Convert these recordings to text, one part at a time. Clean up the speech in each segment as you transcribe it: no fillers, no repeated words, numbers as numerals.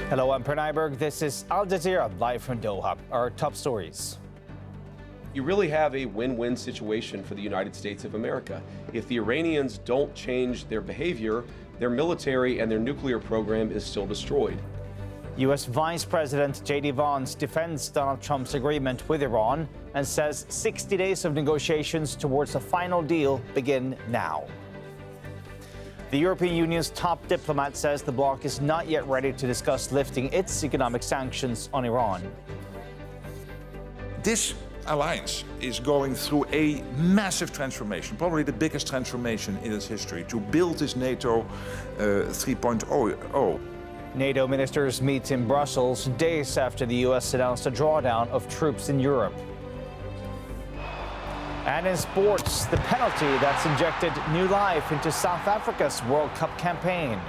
Hello, I'm Pranay Berg. This is Al Jazeera live from Doha. Our top stories. You really have a win-win situation for the United States of America. If the Iranians don't change their behavior, their military and their nuclear program is still destroyed. U.S. Vice President J.D. Vance defends Donald Trump's agreement with Iran and says 60 days of negotiations towards a final deal begin now. The European Union's top diplomat says the bloc is not yet ready to discuss lifting its economic sanctions on Iran. This alliance is going through a massive transformation, probably the biggest transformation in its history, to build this NATO 3.0. NATO ministers meet in Brussels days after the U.S. announced a drawdown of troops in Europe. And in sports, the penalty that's injected new life into South Africa's World Cup campaign.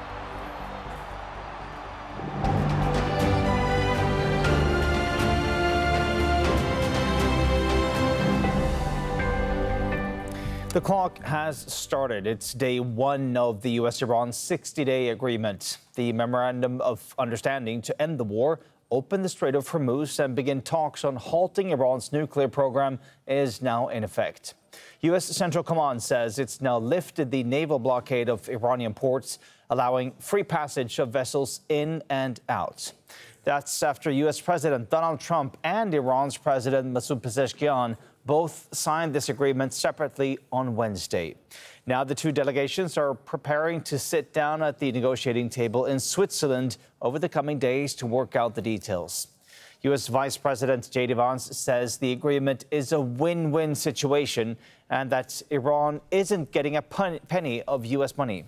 The clock has started. It's day one of the U.S.-Iran 60-day agreement. The memorandum of understanding to end the war, open the Strait of Hormuz and begin talks on halting Iran's nuclear program is now in effect. U.S. Central Command says it's now lifted the naval blockade of Iranian ports, allowing free passage of vessels in and out. That's after U.S. President Donald Trump and Iran's President Masoud Pezeshkian both signed this agreement separately on Wednesday. Now the two delegations are preparing to sit down at the negotiating table in Switzerland over the coming days to work out the details. U.S. Vice President J.D. Vance says the agreement is a win-win situation and that Iran isn't getting a penny of U.S. money.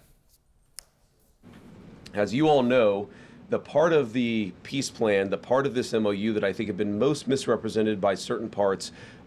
As you all know, the part of the peace plan, the part of this MOU that I think have been most misrepresented by certain parts